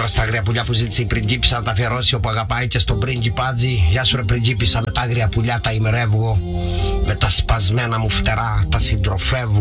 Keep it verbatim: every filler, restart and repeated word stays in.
κόντρα στα αγρία πουλιά που ζήτησε η πριγκίπισσα να τα αφιερώσει όπου αγαπάει και στον πριγκιπάτζι. Γεια σου ρε πριγκίπισσα, με τα αγρία πουλιά τα ημερεύγω, με τα σπασμένα μου φτερά τα συντροφεύω.